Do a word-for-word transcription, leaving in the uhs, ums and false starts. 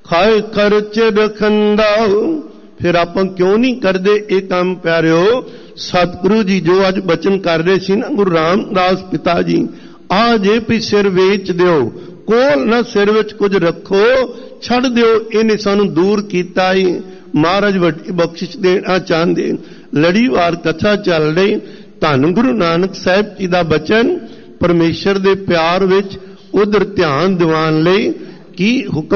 ਖਾਏ ਖਰਚ ਰਖੰਦਾ। ਫਿਰ ਆਪਾਂ ਕਿਉਂ ਨਹੀਂ ਕਰਦੇ ਇਹ ਕੰਮ ਪਿਆਰਿਓ? ਸਤਿਗੁਰੂ ਜੀ ਜੋ ਅੱਜ ਬਚਨ ਕਰ ਰਹੇ ਸੀ ਨਾ, ਗੁਰੂ ਰਾਮਦਾਸ ਪਿਤਾ ਜੀ, ਆ ਜੇ ਵੀ ਸਿਰ ਵੇਚ ਦਿਓ, ਕੋਲ ਨਾ ਸਿਰ ਵਿੱਚ ਕੁਝ ਰੱਖੋ, ਛੱਡ ਦਿਓ। ਇਹਨੇ ਸਾਨੂੰ ਦੂਰ ਕੀਤਾ ਹੀ। ਮਹਾਰਾਜ ਵੱਡੀ ਬਖਸ਼ਿਸ਼ ਦੇਣਾ ਚਾਹੁੰਦੇ। ਲੜੀਵਾਰ ਕਥਾ ਚੱਲ ਰਹੀ। ਧੰਨ ਗੁਰੂ ਨਾਨਕ ਸਾਹਿਬ ਜੀ ਦਾ ਬਚਨ ਪਰਮੇਸ਼ਰ ਦੇ ਪਿਆਰ ਵਿੱਚ ਉਧਰ ਧਿਆਨ ਦਿਵਾਉਣ ਲਈ ਕੀ ਹੁਕਮ